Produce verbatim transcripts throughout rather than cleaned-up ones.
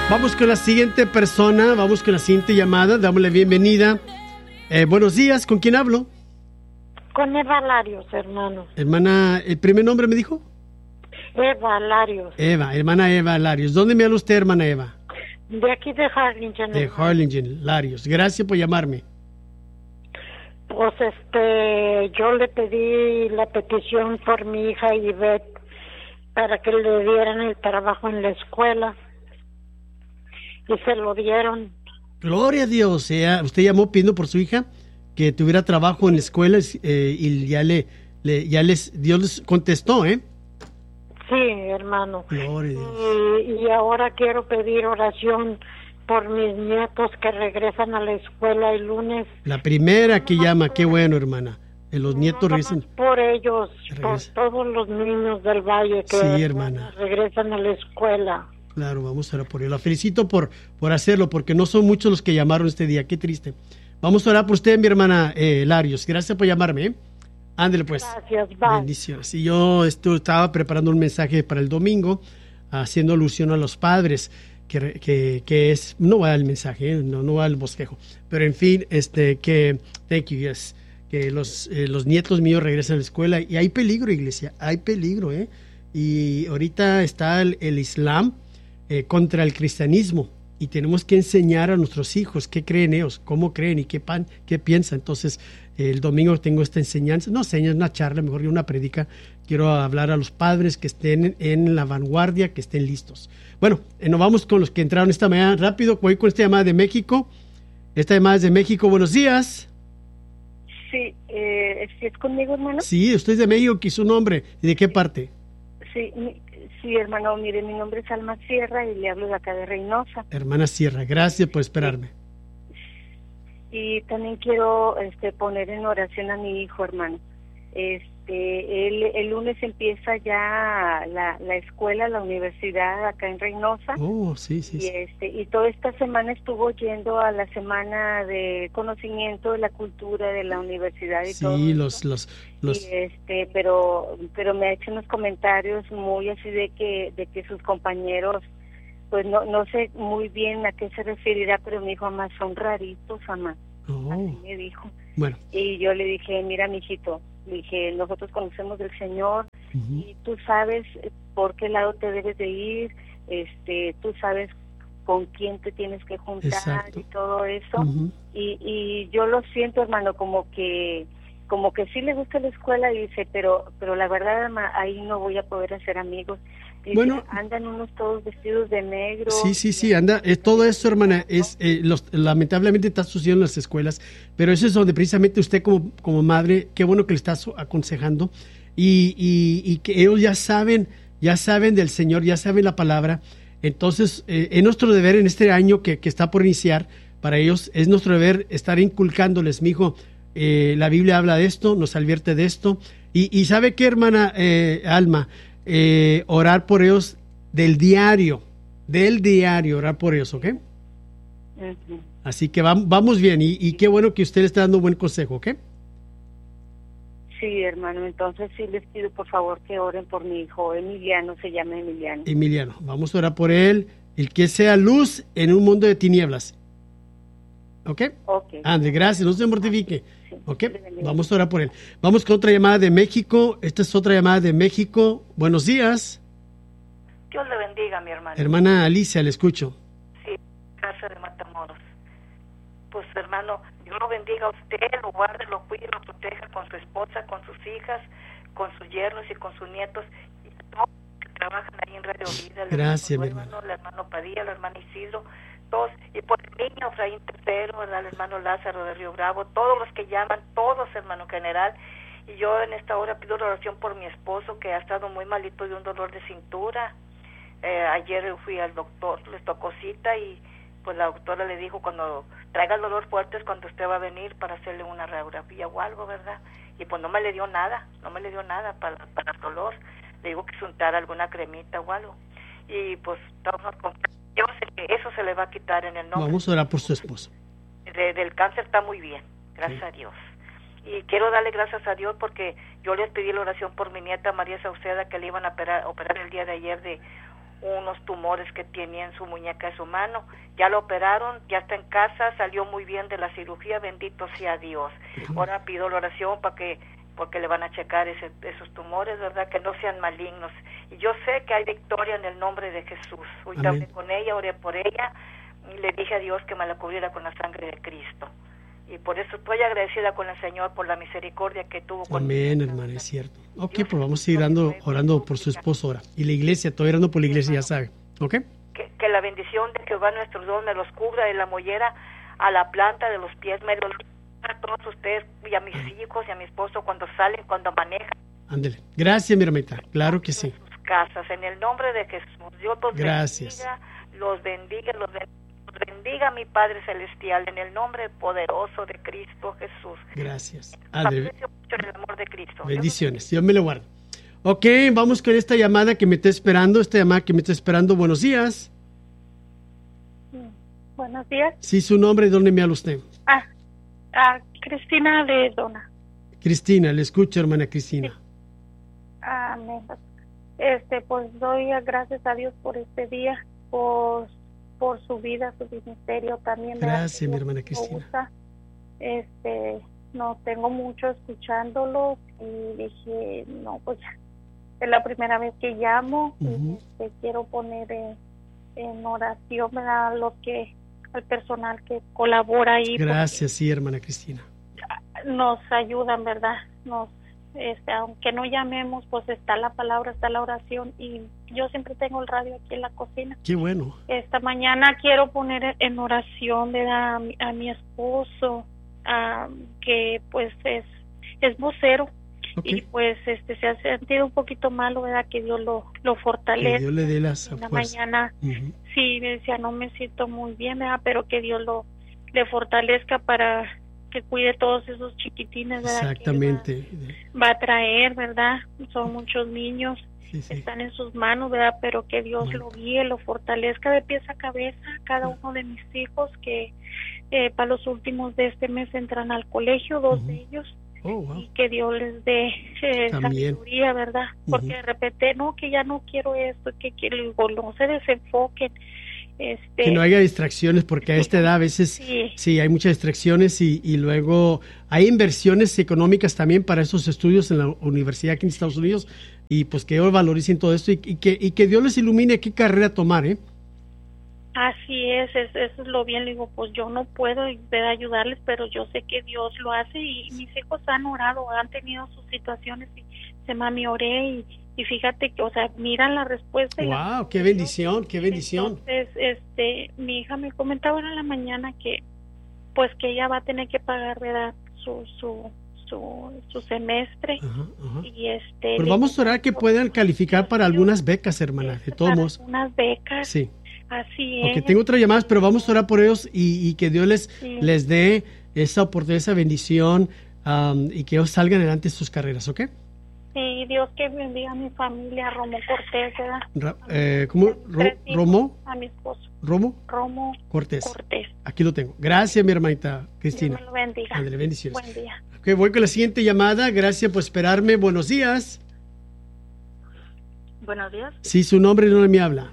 Vamos con la siguiente persona, vamos con la siguiente llamada, dámosle bienvenida. Eh, buenos días, ¿con quién hablo? Con Eva Larios, hermano. Hermana, ¿el primer nombre me dijo? Eva Larios. Eva, hermana Eva Larios. ¿Dónde me habla usted, hermana Eva? De aquí de Harlingen. De hermano. Harlingen, Larios. Gracias por llamarme. Pues este, yo le pedí la petición por mi hija Ivette para que le dieran el trabajo en la escuela y se lo dieron. Gloria a Dios. Eh, usted llamó pidiendo por su hija que tuviera trabajo en la escuela eh, y ya le, le ya les Dios les contestó, ¿eh? Sí, hermano. Gloria a Dios. Y, y ahora quiero pedir oración por mis nietos que regresan a la escuela el lunes. La primera que llama, qué bueno, hermana. Eh, los nietos No, regresan. por ellos, Regresa. por todos los niños del valle que Sí, hermana. regresan a la escuela. Claro, vamos a orar por él. La felicito por, por hacerlo, porque no son muchos los que llamaron este día. Qué triste. Vamos a orar por usted, mi hermana eh, Larios. Gracias por llamarme, ¿eh? Ándele pues. Gracias, bye. Bendiciones. Y yo esto, estaba preparando un mensaje para el domingo, haciendo alusión a los padres, que, que, que es, no va al mensaje, ¿eh? no, no va al bosquejo, pero en fin, este, que, thank you, yes, que los, eh, los nietos míos regresan a la escuela y hay peligro, iglesia, hay peligro, ¿eh? Y ahorita está el, el Islam eh, contra el cristianismo. Y tenemos que enseñar a nuestros hijos qué creen ellos, cómo creen y qué, pan, qué piensan. Entonces, eh, el domingo tengo esta enseñanza, no enseñanza, una charla, mejor que una predica. Quiero hablar a los padres que estén en la vanguardia, que estén listos. Bueno, eh, nos vamos con los que entraron esta mañana rápido. Voy con esta llamada de México. Esta llamada es de México. Buenos días. Sí, eh, ¿sí es conmigo, hermano? Sí, usted es de México, ¿qué es su nombre? ¿Y de qué parte? Sí, mi, sí, hermano, mire, mi nombre es Alma Sierra y le hablo de acá de Reynosa. Hermana Sierra, gracias por esperarme. Y también quiero este, poner en oración a mi hijo, hermano. Este, él, el lunes empieza ya la, la escuela, la universidad acá en Reynosa. Oh, sí, sí, Y, sí. este, y toda esta semana estuvo yendo a la semana de conocimiento de la cultura de la universidad y Sí, todo. los, eso. los, los, Y este, pero, pero me ha hecho unos comentarios muy así de que, de que sus compañeros, pues no, no sé muy bien a qué se referirá, pero me dijo, mamá, son raritos, mamá. oh, Así me dijo. bueno. Y yo le dije, mira, mijito, le dije, nosotros conocemos del Señor Ujú. y tú sabes por qué lado te debes de ir, este, tú sabes con quién te tienes que juntar. Exacto. Y todo eso. Ujú. y, y yo lo siento, hermano, como que como que sí le gusta la escuela y dice, pero pero la verdad, ama, ahí no voy a poder hacer amigos. Dice, Bueno. andan unos todos vestidos de negro. Sí, sí, sí, anda, eh, todo eso, hermana, es eh, los, lamentablemente está sucediendo en las escuelas, pero eso es donde precisamente usted como, como madre, qué bueno que le está su- aconsejando y, y, y que ellos ya saben, ya saben del Señor, ya saben la palabra. Entonces, eh, es nuestro deber en este año que, que está por iniciar, para ellos es nuestro deber estar inculcándoles, mi hijo, eh, la Biblia habla de esto, nos advierte de esto, y, y ¿sabe qué, hermana eh, Alma? Eh, orar por ellos del diario, del diario, orar por ellos, ¿ok? Ujú. Así que vam- vamos bien, y, y qué bueno que usted le está dando un buen consejo, ¿ok? Sí, hermano, entonces sí les pido por favor que oren por mi hijo, Emiliano, se llama Emiliano. Emiliano, vamos a orar por él, el que sea luz en un mundo de tinieblas, ¿ok? Ok. Ande, gracias, no se mortifique, Sí, ¿ok? Dios le bendiga. Vamos a orar por él. Vamos con otra llamada de México, esta es otra llamada de México, buenos días, Dios le bendiga, mi hermano. hermana Alicia, le escucho. Sí, casa de Matamoros. Pues, hermano, Dios lo bendiga a usted, lo guarde, lo cuide, lo proteja con su esposa, con sus hijas, con sus yernos y con sus nietos y todos los que trabajan ahí en Radio Vida. El Gracias, mi hermano, hermano. el hermano Padilla, el hermano Isidro, todos, y por el niño Efraín Tercero, el hermano Lázaro de Río Bravo, todos los que llaman, todos, hermano general. Y yo en esta hora pido la oración por mi esposo, que ha estado muy malito de un dolor de cintura. Eh, ayer fui al doctor, les tocó cita y pues la doctora le dijo, cuando traiga el dolor fuerte es cuando usted va a venir para hacerle una radiografía o algo, ¿verdad? Y pues no me le dio nada, no me le dio nada para, para el dolor. Le digo que se untara alguna cremita o algo. Y pues estamos con... yo sé que eso se le va a quitar en el nombre. Vamos a orar por su esposo. De, del cáncer está muy bien, gracias Sí. a Dios. Y quiero darle gracias a Dios porque yo les pedí la oración por mi nieta María Sauceda, que le iban a operar, operar el día de ayer de unos tumores que tenía en su muñeca de su mano. Ya lo operaron, ya está en casa, salió muy bien de la cirugía, bendito sea Dios. Ahora pido la oración para que, porque le van a checar ese, esos tumores, ¿verdad? Que no sean malignos. Y yo sé que hay victoria en el nombre de Jesús. Hoy hablé con ella, oré por ella, y le dije a Dios que me la cubriera con la sangre de Cristo. Y por eso estoy agradecida con el Señor por la misericordia que tuvo con Amén, hermana, es cierto. Ok, pues vamos a seguir orando, orando por su esposo ahora. Y la iglesia, estoy orando por la iglesia, ya sabe. Ok. Que, que la bendición de Jehová nuestro Dios me los cubra de la mollera a la planta de los pies, me los a todos ustedes y a mis Amén. Hijos y a mi esposo cuando salen, cuando manejan. Ándele. Gracias, mi hermanita. Claro que sí. En sus casas, en el nombre de Jesús. Dios los Gracias. bendiga, los bendiga, los bendiga. Bendiga mi Padre Celestial en el nombre poderoso de Cristo Jesús. Gracias. Aprecio mucho el amor de Cristo. Bendiciones. Dios me lo guarde. Ok, vamos con esta llamada que me está esperando. Esta llamada que me está esperando. Buenos días. Buenos días. Sí, su nombre, ¿dónde me habla usted? Ah, ah Cristina de Dona. Cristina, le escucho, hermana Cristina. Sí. Amén. Este, pues doy gracias a Dios por este día, por por su vida, su ministerio también. Gracias, mi hermana Cristina. Este, no tengo mucho escuchándolo y dije, no, pues es la primera vez que llamo. Uh-huh. y, este, quiero poner en, en oración a los que, al personal que colabora ahí. Gracias, sí, hermana Cristina. Nos ayudan, ¿verdad? Nos Este, aunque no llamemos, pues está la palabra, está la oración, y yo siempre tengo el radio aquí en la cocina. Qué bueno. Esta mañana quiero poner en oración, ¿verdad? A mi, a mi esposo, a, que pues es es vocero, okay. y pues este se ha sentido un poquito malo, ¿verdad? Que Dios lo, lo fortalezca. Que Dios le dé las en la fuerzas. Mañana, uh-huh. sí, decía, no me siento muy bien, ¿verdad? Pero que Dios lo le fortalezca para que cuide todos esos chiquitines, ¿verdad? Exactamente. Va, va a traer, ¿verdad? Son muchos niños, sí, sí. están en sus manos, ¿verdad? Pero que Dios bueno. lo guíe, lo fortalezca de pies a cabeza, cada uno de mis hijos que eh, para los últimos de este mes entran al colegio, dos uh-huh. de ellos, oh, wow. y que Dios les dé eh, sabiduría, ¿verdad? Porque uh-huh. de repente, no, que ya no quiero esto, que quiero, no se desenfoquen. Este, que no haya distracciones, porque a esta edad a veces sí, sí hay muchas distracciones, y, y luego hay inversiones económicas también para esos estudios en la universidad aquí en Estados Unidos, y pues que ellos valoricen todo esto y, y, que, y que Dios les ilumine qué carrera tomar, ¿eh? Así es, es, eso es lo bien, le digo, pues yo no puedo ayudarles, pero yo sé que Dios lo hace, y mis hijos han orado, han tenido sus situaciones, y se mami oré, y Y fíjate que, o sea, miran la respuesta. ¡Wow! La... ¡Qué bendición! ¡Qué bendición! Entonces, este, mi hija me comentaba en la mañana que, pues, que ella va a tener que pagar, ¿verdad? Su, su, su, su semestre. Ajá, ajá. Y este. Pero vamos a orar que puedan calificar para algunas becas, hermana, de todos modos. Unas becas. Sí. Así es. Porque tengo otras llamadas, pero vamos a orar por ellos y, y que Dios les, sí. les dé esa oportunidad, esa bendición, um, y que ellos salgan adelante en sus carreras, ¿ok? Sí, Dios que bendiga a mi familia, Romo Cortés, ¿verdad? Ra, eh, ¿Cómo? Ro, ¿Romo? A mi esposo. ¿Romo? Romo Cortés. Cortés. Aquí lo tengo. Gracias, mi hermanita Cristina. Dios me lo bendiga. Andale, bendiciones. Buen día. Ok, voy con la siguiente llamada. Gracias por esperarme. Buenos días. Buenos días. Sí, su nombre no me habla.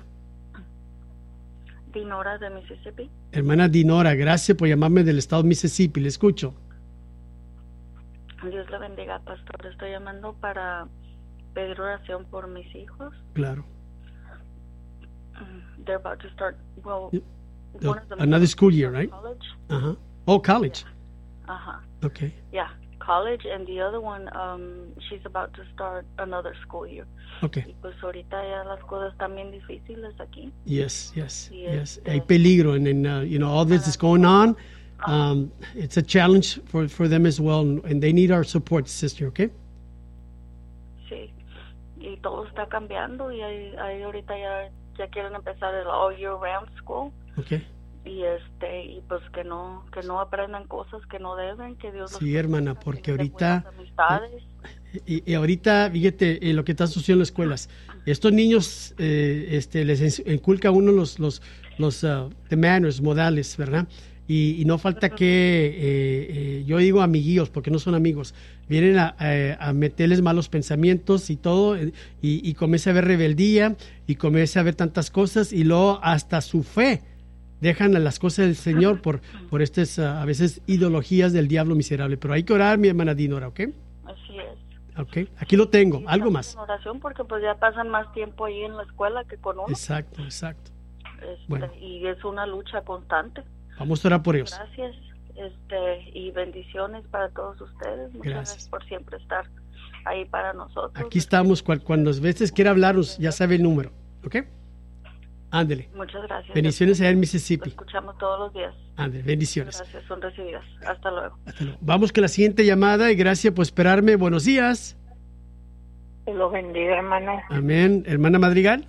Dinora de Mississippi. Hermana Dinora, gracias por llamarme del estado de Mississippi. Le escucho. Dios le bendiga, pastor. Estoy llamando para pedir oración por mis hijos. Claro. They're about to start, well, yep. one of them another school year, right? College. Uh-huh. Oh, college. Yeah. Uh-huh. Okay. Yeah, college, and the other one, um, she's about to start another school year. Okay. Y pues ahorita ya las cosas están bien difíciles aquí. Yes, yes, y yes. Este, Hay peligro, and, and uh, you know, all this is going on. Um, it's a challenge for, for them as well, and they need our support, sister, okay? Sí, y todo está cambiando, y hay, hay ahorita ya, ya quieren empezar el all year round school. Okay. Y este, y pues que no, que no aprendan cosas que no deben, que Dios los sí, hermana, porque ahorita, amistades. Y, y ahorita, fíjate, eh, lo que está sucediendo en las escuelas, estos niños, eh, este, les inculca a uno los, los, los uh, the manners, modales, ¿verdad? y, y no falta que, eh, eh, yo digo amiguillos, porque no son amigos, vienen a, a, a meterles malos pensamientos y todo, y, y comienza a haber rebeldía, y comienza a haber tantas cosas, y luego hasta su fe dejan a las cosas del Señor por, por estas uh, a veces ideologías del diablo miserable. Pero hay que orar, mi hermana Dinora, ¿ok? Así es. Ok, aquí lo tengo. Sí, ¿Algo más? En oración, porque pues ya pasan más tiempo ahí en la escuela que con uno. Exacto, exacto. Este, Bueno. Y es una lucha constante. Vamos a orar por ellos. Gracias, este, y bendiciones para todos ustedes. Muchas Gracias. gracias por siempre estar ahí para nosotros. Aquí estamos, cual, cuando a veces quiera hablarnos, ya sabe el número, ¿ok? Ándele. Muchas gracias. Bendiciones allá en Lo Mississippi. escuchamos todos los días. Ándele, bendiciones. Gracias, son recibidas. Hasta luego. Hasta luego. Vamos con la siguiente llamada y gracias por esperarme. Buenos días. Que lo bendiga, hermano. Amén. Hermana Madrigal,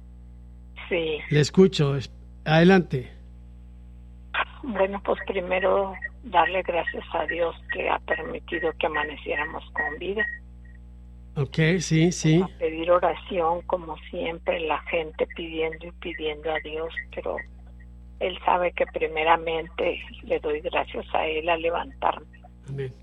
Sí. le escucho. Es- Adelante. Bueno, pues primero darle gracias a Dios que ha permitido que amaneciéramos con vida. Ok, sí, sí. A pedir oración, como siempre, la gente pidiendo y pidiendo a Dios, pero Él sabe que primeramente le doy gracias a Él al levantarme. Amén.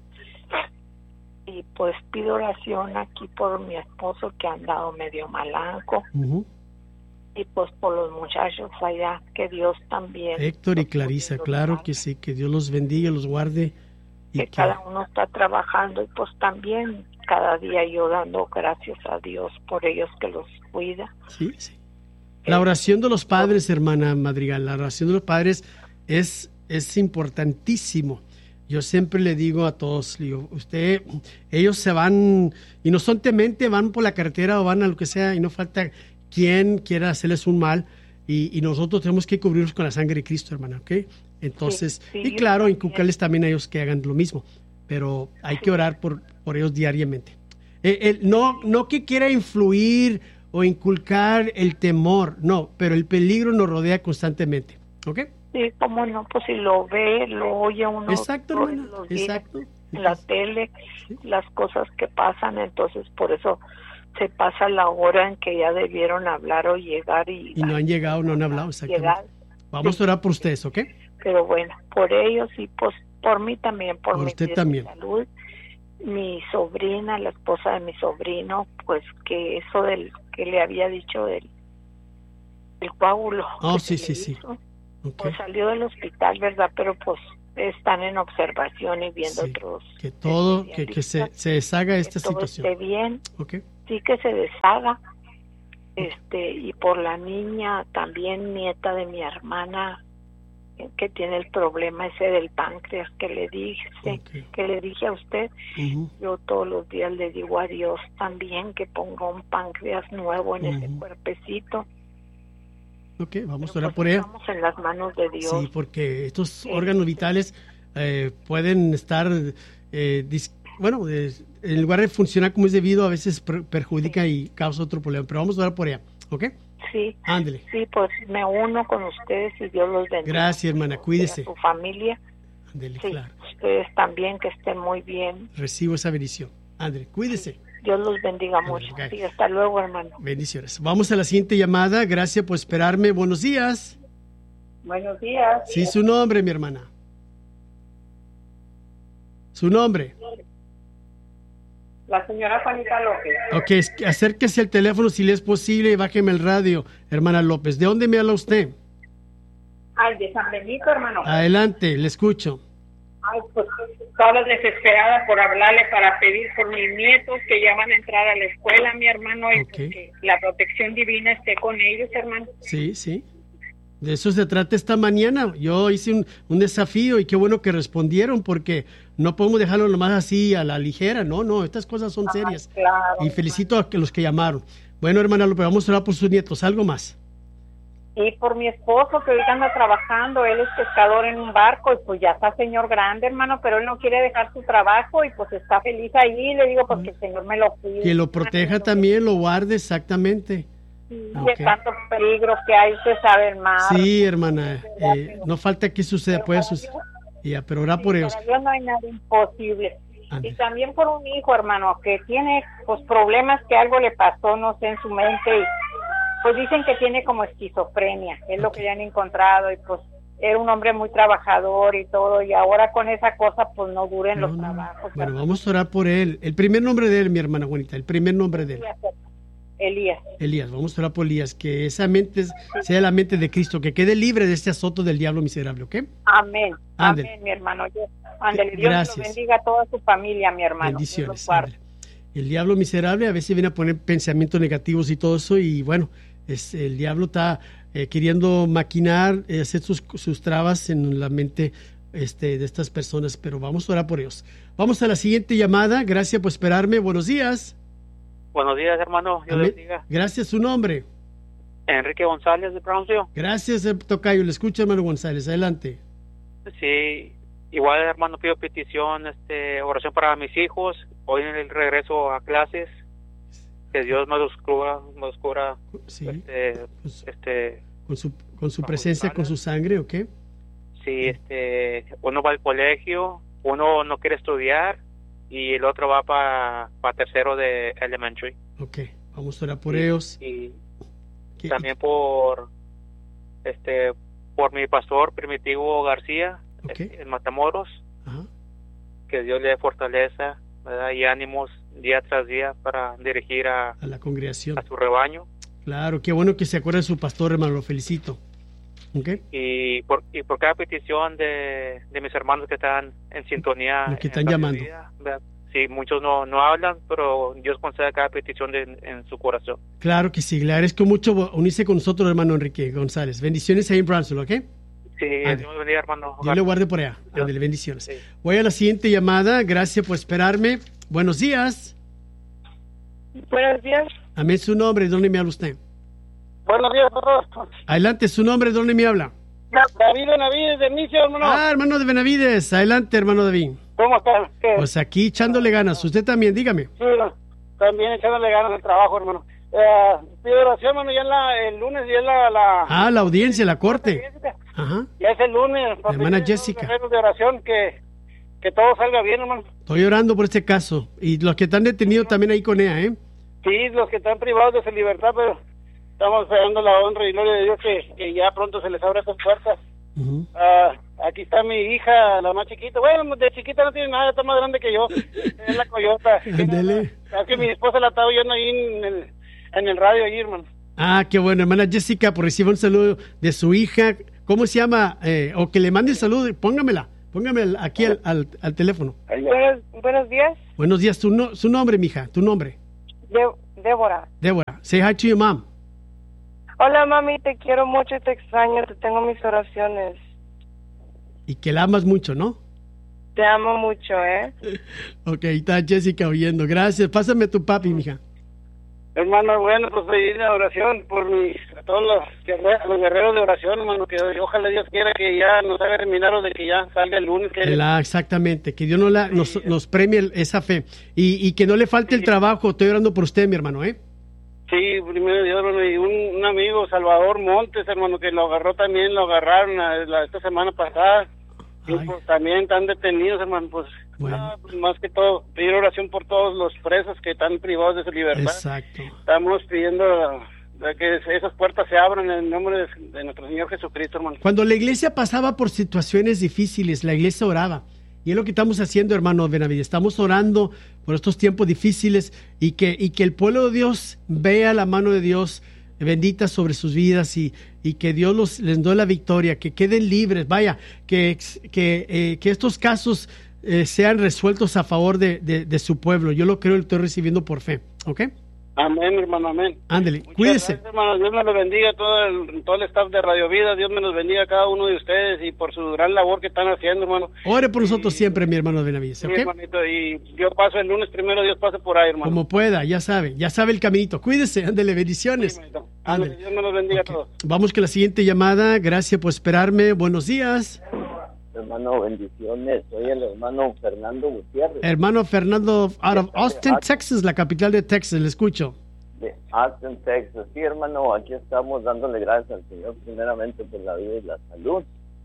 Y pues pido oración aquí por mi esposo que ha andado medio malanco, Ujú. y pues por los muchachos allá, que Dios también. Héctor y los Clarisa, los claro guarde, que sí. Que Dios los bendiga, los guarde. Y que que, cada uno está trabajando, y pues también cada día yo dando gracias a Dios por ellos, que los cuida. sí, sí. La oración de los padres, hermana Madrigal, la oración de los padres es, es importantísimo. Yo siempre le digo a todos, le digo, usted, ellos se van inocentemente, van por la carretera o van a lo que sea, y no falta quien quiera hacerles un mal, y, y nosotros tenemos que cubrirlos con la sangre de Cristo, hermana, ¿ok? Entonces, Sí, sí, y yo claro, también. inculcarles también a ellos que hagan lo mismo, pero hay Sí. que orar por, por ellos diariamente. Eh, eh, no, no que quiera influir o inculcar el temor, no, pero el peligro nos rodea constantemente, ¿ok? Sí, cómo no, pues si lo ve, lo oye uno. Exacto, todos hermana, los días exacto. en la tele, Sí. las cosas que pasan, entonces por eso se pasa la hora en que ya debieron hablar o llegar, y, Y no han llegado, no han hablado, exactamente. llegar. Vamos Sí. a orar por ustedes, ¿ok? Pero bueno, por ellos y pues por mí también, por, Por mi usted vida y también. salud. Mi sobrina, la esposa de mi sobrino, pues que eso del que le había dicho del, del coágulo. Oh, que sí, se sí, le sí. hizo, Ok. pues salió del hospital, ¿verdad? Pero pues están en observación y viendo Sí, otros. que todo, que, que se, especialistas, se deshaga que esta todo situación. esté bien, ¿Ok? sí, que se deshaga. Este, y por la niña, también nieta de mi hermana, eh, que tiene el problema ese del páncreas que le dije, Ok. que le dije a usted. Ujú. Yo todos los días le digo a Dios también que ponga un páncreas nuevo en ese Ujú. cuerpecito. Ok, vamos a Pero orar pues por ella. estamos en las manos de Dios. Sí, porque estos Sí. órganos vitales eh, pueden estar, eh, dis- bueno, eh, en lugar de funcionar como es debido, a veces per- perjudica y causa otro problema. Pero vamos a orar por ella, ¿ok? Sí, Ándele. sí, pues me uno con ustedes y Dios los bendiga. Gracias, hermana, cuídese. A su familia, Ándele, sí, claro. ustedes también, que estén muy bien. Recibo esa bendición. Ándele, cuídese. Dios los bendiga Ándale, mucho. ok. Sí, hasta luego, hermano. Bendiciones. Vamos a la siguiente llamada. Gracias por esperarme. Buenos días. Buenos días. Sí, su nombre, mi hermana. Su nombre. La señora Juanita López. Ok, es que acérquese al teléfono si le es posible y bájeme el radio, hermana López. ¿De dónde me habla usted? Ay, de San Benito, hermano. Adelante, le escucho. Ay, pues toda desesperada por hablarle para pedir por mis nietos que ya van a entrar a la escuela, mi hermano, y Ok. pues que la protección divina esté con ellos, hermano. Sí, sí. De eso se trata esta mañana. Yo hice un, un desafío y qué bueno que respondieron porque no podemos dejarlo nomás así a la ligera. No, no, estas cosas son serias. Claro. Y felicito a que- los que llamaron. Bueno, hermana López, vamos a hablar por sus nietos. ¿Algo más? Y por mi esposo, que ahorita anda trabajando, él es pescador en un barco y pues ya está señor grande, hermano, pero él no quiere dejar su trabajo y pues está feliz ahí. Le digo, pues que el Señor me lo cuide. Que lo proteja también, lo guarde exactamente. Sí, Ok. de tantos peligros que hay, usted sabe, el mar. Sí, hermana. eh, no falta que suceda, puede suceder. Ya, pero orá por Sí, ellos. para Dios no hay nada imposible. Ándale. Y también por un hijo, hermano, que tiene pues problemas, que algo le pasó, no sé, en su mente, y pues dicen que tiene como esquizofrenia, es lo que ya han encontrado, y pues era un hombre muy trabajador y todo, y ahora con esa cosa pues no duren No, los no. trabajos. Bueno, vamos a orar por él. El primer nombre de él, mi hermana Juanita, el primer nombre de él. Elías. Elías, vamos a orar por Elías, que esa mente sea la mente de Cristo, que quede libre de este azoto del diablo miserable, ¿ok? Amén. Ándale. Amén, mi hermano. Yo, ándale, Dios Gracias. lo bendiga a toda su familia, mi hermano. Bendiciones. Dios los guarde. ándale. El diablo miserable a veces viene a poner pensamientos negativos y todo eso, y bueno, es, el diablo está eh, queriendo maquinar, eh, hacer sus, sus trabas en la mente este, de estas personas, pero vamos a orar por ellos. Vamos a la siguiente llamada. Gracias por esperarme. Buenos días. Buenos días, hermano. Dios Amén. le bendiga. Gracias, su nombre. Enrique González de Brownsville. Gracias, eh, tocayo. Le escucho, hermano González. Adelante. Sí, igual, hermano, pido petición, este, oración para mis hijos. Hoy en el regreso a clases, que Dios me los cubra, me los cubra, Sí. este, Pues, este, con su, con su bajo presencia, sus con alas. su sangre, ¿ok? sí, este, uno va al colegio, uno no quiere estudiar y el otro va para pa tercero de elementary. Ok. Vamos a orar por Y- ellos. Y Que- también por, este, por mi pastor Primitivo García, Ok. en Matamoros. Ajá. Que Dios le dé fortaleza, ¿verdad? Y ánimos día tras día para dirigir a, A la congregación. a su rebaño. Claro, qué bueno que se acuerda de su pastor, hermano. Lo felicito. ¿Ok? Y por, y por cada petición de, de mis hermanos que están en sintonía. Los que en están Radio llamando. Vida, ¿verdad? Sí, muchos no, no hablan, pero Dios concede cada petición de, en su corazón. Claro que sí. Le agradezco mucho unirse con nosotros, hermano Enrique González. Bendiciones ahí en Brownsville, ¿ok? Sí, Ande. Dios me bendiga, hermano. Dios le guarde por allá. Dios. Ándele, bendiciones. Sí. Voy a la siguiente llamada. Gracias por esperarme. Buenos días. Buenos días. Amén, su nombre. ¿De dónde me habla usted? Buenos días a todos. Adelante, su nombre. ¿De dónde me habla? David Benavides de inicio, hermano. Ah, hermano de Benavides. Adelante, hermano David. ¿Cómo estás? ¿Qué? Pues aquí echándole ganas. Usted también, dígame. Sí, también echándole ganas al trabajo, hermano. Eh, pido oración, hermano, ya en la, el lunes ya es la... la Ah, la audiencia, la corte. Ajá. Ya es el lunes. La hermana pedir Jessica. unos guerreros de oración que, que todo salga bien, hermano. Estoy orando por este caso. Y los que están detenidos también ahí con ella, ¿eh? Sí, los que están privados de su libertad, pero estamos esperando la honra y gloria de Dios que, que ya pronto se les abra esas puertas. Ujú. Ah, aquí está mi hija, la más chiquita. Bueno, de chiquita no tiene nada, está más grande que yo. Es la coyota. Ándele. Es que mi esposa la está oyendo ahí en el, en el radio ahí, hermano. Ah, qué bueno, hermana Jessica, por recibir un saludo de su hija. ¿Cómo se llama? Eh, o que le mande el saludo, póngamela. Póngamela aquí al, al, al teléfono. Buenos, buenos días, Buenos días, tu, no, su nombre, mija, tu nombre. De- Débora. Débora, say hi to your mom. Hola mami, te quiero mucho y te extraño, te tengo mis oraciones. Y que la amas mucho, ¿no? Te amo mucho, ¿eh? Ok, está Jessica oyendo. Gracias. Pásame a tu papi, mija. Hermano, bueno, pues pedir la oración por mi, a todos los guerreros, los guerreros de oración, hermano, que ojalá Dios quiera que ya nos haga el milagro de que ya salga el lunes. Que La, exactamente, que Dios nos, la, nos, nos premie el- esa fe. Y, y que no le falte el trabajo. Estoy orando por usted, mi hermano, ¿eh? Sí, primero Dios, hermano, y un, un amigo, Salvador Montes, hermano, que lo agarró también, lo agarraron la, la- esta semana pasada. Y Ay. pues también están detenidos, hermano, pues, Bueno. ah, pues, más que todo, pedir oración por todos los presos que están privados de su libertad. Exacto. Estamos pidiendo eh, que esas puertas se abran en el nombre de, de nuestro Señor Jesucristo, hermano. Cuando la iglesia pasaba por situaciones difíciles, la iglesia oraba. Y es lo que estamos haciendo, hermano Benavides. Estamos orando por estos tiempos difíciles y que, y que el pueblo de Dios vea la mano de Dios bendita sobre sus vidas y, y que Dios los, les dé la victoria, que queden libres. Vaya, que, que, eh, que estos casos eh, sean resueltos a favor de, de, de su pueblo. Yo lo creo y lo estoy recibiendo por fe. ¿Ok? Amén, hermano, amén. Ándele, Muchas cuídese. gracias, hermano. Dios me los bendiga, todo el, todo el staff de Radio Vida. Dios me los bendiga a cada uno de ustedes y por su gran labor que están haciendo, hermano. Ore por nosotros siempre, mi hermano Benavides. Sí, ¿Ok? hermanito, y yo paso el lunes primero, Dios pase por ahí, hermano. Como pueda, ya sabe, ya sabe el caminito. Cuídese, ándele, bendiciones. Sí, hermanito. Ándele. Dios me los bendiga Ok. a todos. Vamos con la siguiente llamada. Gracias por esperarme. Buenos días. Hermano, bendiciones. Soy el hermano Fernando Gutiérrez, Hermano Fernando, out of Austin, Texas, la capital de Texas. Le escucho. de Austin, Texas. Sí, hermano, aquí estamos dándole gracias al Señor primeramente por la vida y la salud.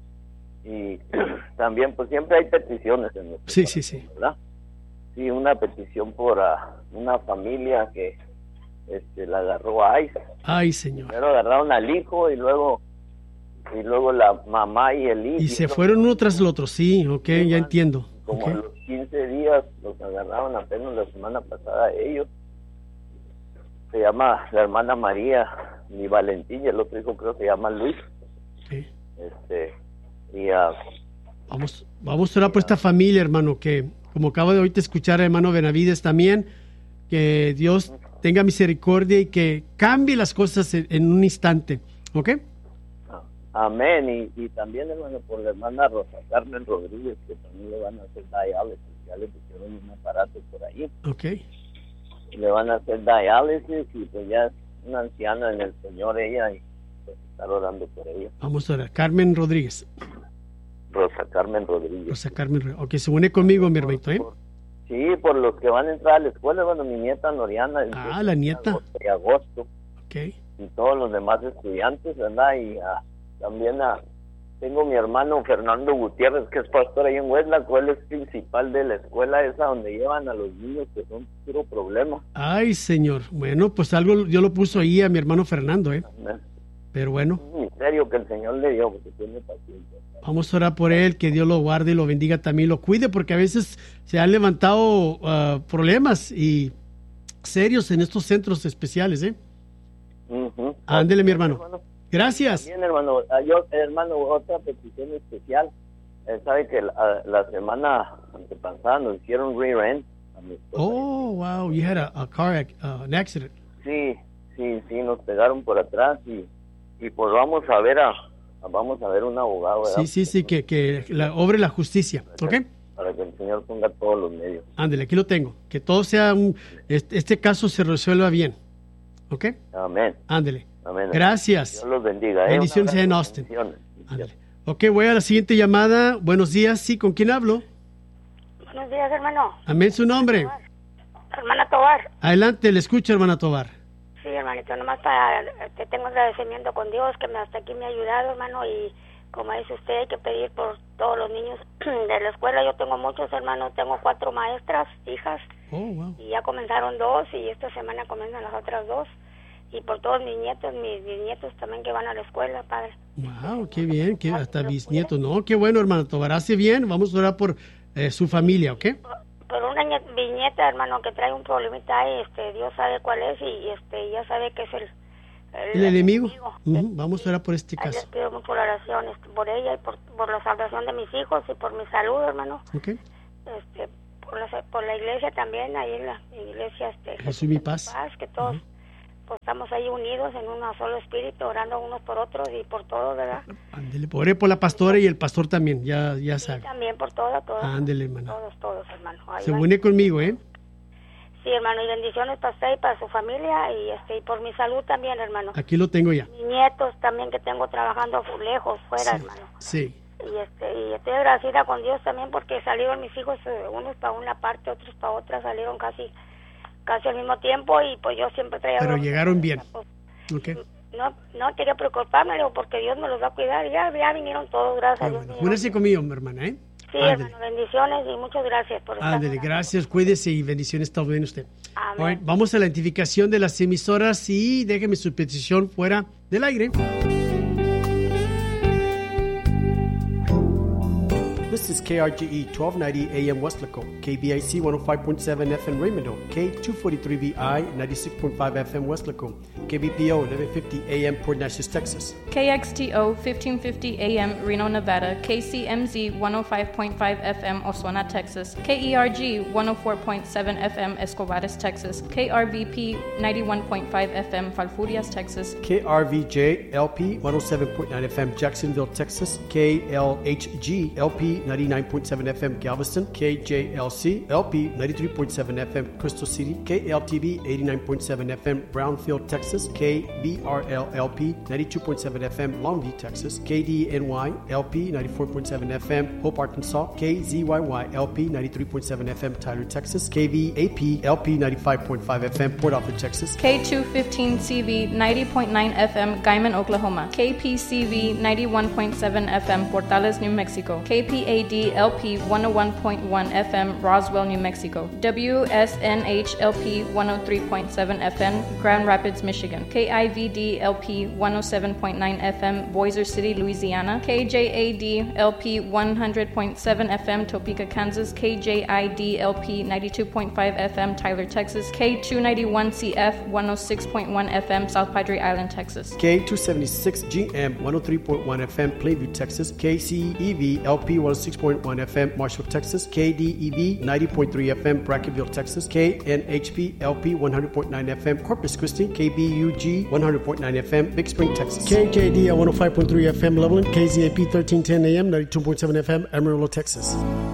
Y también, pues siempre hay peticiones en nuestro Sí, sí, sí. ¿verdad? Sí, una petición por ah, una familia que este, la agarró a ICE. Ay, Señor. Primero agarraron al hijo y luego y luego la mamá y el hijo. Y se fueron uno tras el otro, sí, ok, sí, ya entiendo. Como okay. a los quince días los agarraron apenas la semana pasada ellos. Se llama la hermana María y Valentín, y el otro hijo creo que se llama Luis. Sí. Este, y uh, vamos, vamos a orar por esta familia, hermano, que como acabo de ahorita escuchar al hermano Benavides también, que Dios tenga misericordia y que cambie las cosas en, en un instante, ¿ok? Amén, y, y también, hermano, por la hermana Rosa Carmen Rodríguez, que también le van a hacer diálisis, ya le pusieron un aparato por ahí. Ok. Le van a hacer diálisis y pues ya es una anciana en el Señor ella, y pues estar orando por ella. Vamos a orar. Carmen Rodríguez. Rosa Carmen Rodríguez. Rosa Carmen Rodríguez. Ok, se une conmigo, mi hermanito, ¿eh? Por, sí, por los que van a entrar a la escuela, bueno, mi nieta Noriana. Ah, la nieta. Agosto y agosto. Ok. Y todos los demás estudiantes, ¿verdad? Y uh, también uh, tengo mi hermano Fernando Gutiérrez, que es pastor ahí en Westlack, él es principal de la escuela esa donde llevan a los niños que son puro problema. Ay, Señor. Bueno, pues algo yo lo puso ahí a mi hermano Fernando, ¿eh? Amén. Pero bueno. Es un misterio que el Señor le dio, porque tiene paciencia. Vamos a orar por él, que Dios lo guarde y lo bendiga también, lo cuide, porque a veces se han levantado uh, problemas y serios en estos centros especiales, ¿eh? Uh-huh. Ándele, mi hermano. hermano. Gracias. Bien, hermano. Yo, hermano, otra petición especial. Eh, sabe que la, la semana antepasada nos hicieron rear-end a mi esposa. Oh, wow, you had a, a car uh, an accident. Sí, sí, sí, nos pegaron por atrás y, y pues vamos a ver a, a vamos a ver un abogado, ¿verdad? Sí, sí, sí, que, que la, obre la justicia, ¿ok? Para que el Señor ponga todos los medios. Ándele, aquí lo tengo. Que todo sea un, este, este caso se resuelva bien, ¿ok? Amén. Ándele. Amén. Gracias. Dios los bendiga. ¿eh? Bendiciones en Austin. Ándele. Ok, voy a la siguiente llamada. Buenos días, sí, ¿con quién hablo? Buenos días, hermano. Amén, su nombre. Hermana Tobar. Adelante, le escucho, hermana Tobar. Sí, hermanito, nomás para, te tengo agradecimiento con Dios que me, hasta aquí me ha ayudado, hermano, y como dice usted, hay que pedir por todos los niños de la escuela. Yo tengo muchos hermanos, tengo cuatro maestras, hijas, oh, wow. y ya comenzaron dos, y esta semana comienzan las otras dos, y por todos mis nietos, mis, mis nietos también que van a la escuela, padre. Wow, qué bien, que hasta bisnietos, no, qué bueno, hermano Tobar, hace bien, vamos a orar por eh, su familia, ¿ok? Por una viñeta, hermano, que trae un problemita ahí, este, Dios sabe cuál es, y este, ya sabe que es el el, el enemigo. enemigo. Uh-huh. Vamos a orar por este Ahí caso. les pido mucho oración por ella y por, por la salvación de mis hijos y por mi salud, hermano. Okay. Este, por la, por la iglesia también, ahí en la iglesia este, Jesús mi paz. paz, que todos uh-huh. pues estamos ahí unidos en un solo espíritu, orando unos por otros y por todos, ¿verdad? Ándele, oré por la pastora y el pastor también, ya, ya sí, sabe. también por todos, todos. Ándele, hermano. Todos, todos, hermano. Ahí Se van. une conmigo, ¿eh? Sí, hermano, y bendiciones para usted y para su familia y este y por mi salud también, hermano. Aquí lo tengo ya. Mis nietos también que tengo trabajando lejos, fuera, sí, hermano. Sí. Y este y estoy agradecida con Dios también porque salieron mis hijos, eh, unos para una parte, otros para otra, salieron casi casi al mismo tiempo y pues yo siempre traía... Pero llegaron bien. Pues, okay. No, no quería preocuparme, porque Dios me los va a cuidar. Ya, ya vinieron todos, gracias bueno, a Dios. Júrese conmigo, mi hermana, ¿eh? Sí, Ándale. hermano, bendiciones y muchas gracias por estar. Ándale, gracias, cuídese y bendiciones también usted. Amén. Right, vamos a la identificación de las emisoras y déjeme su petición fuera del aire. This is K R G E twelve ninety A M Westlaco, K B I C one oh five point seven F M Raymond, K two forty-three V I ninety-six point five F M Westlaco, K B P O eleven fifty A M Port Neches, Texas, K X T O fifteen fifty A M Reno, Nevada, K C M Z one oh five point five F M Oswena, Texas, K E R G one oh four point seven F M Escobares, Texas, K R V P ninety-one point five F M Falfurrias, Texas, K R V J L P one oh seven point nine F M Jacksonville, Texas, K L H G L P ninety-nine point seven F M Galveston, K J L C L P ninety-three point seven F M Crystal City, K L T V eighty-nine point seven F M Brownfield, Texas, K B R L L P ninety-two point seven F M Longview, Texas, K D N Y L P ninety-four point seven F M Hope, Arkansas, K Z Y Y L P ninety-three point seven F M Tyler, Texas, K V A P L P ninety-five point five F M Port Arthur, Texas, K two fifteen C V ninety point nine F M Guyman, Oklahoma, K P C V ninety-one point seven F M Portales, New Mexico, K P A D L P one oh one point one F M, Roswell, New Mexico. W S N H L P one oh three point seven F M, Grand Rapids, Michigan. K I V D L P one oh seven point nine F M, Boiser City, Louisiana. K J A D L P one hundred point seven F M, Topeka, Kansas. K J I D L P ninety-two point five F M, Tyler, Texas. K two ninety-one C F one oh six point one F M, South Padre Island, Texas. K two seventy-six G M one oh three point one F M, Plainview, Texas. K C E V L P one oh six point one F M, Marshall, Texas. K D E V ninety point three F M, Brackenville, Texas. K N H P L P one hundred point nine F M, Corpus Christi. K B U G one hundred point nine F M, Big Spring, Texas. K K D one oh five point three F M, Loveland. K Z A P thirteen ten A M, ninety-two point seven F M, Amarillo, Texas.